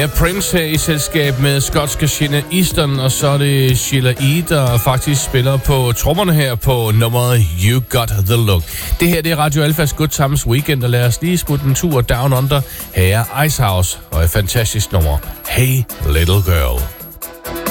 Det er Prince her i selskab med skotske Sheena Easton, og så er det Sheila E., der faktisk spiller på trommerne her på nummeret You Got The Look. Det her, det er Radio Alphas Good Times Weekend, og lad os lige smutte en tur down under. Her er Icehouse og et fantastisk nummer. Hey Little Girl.